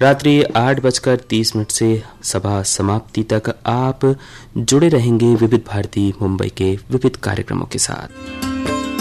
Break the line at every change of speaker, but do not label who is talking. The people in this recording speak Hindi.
रात्रि 8:30 से सभा समाप्ति तक आप जुड़े रहेंगे विविध भारती मुंबई के विविध कार्यक्रमों के साथ।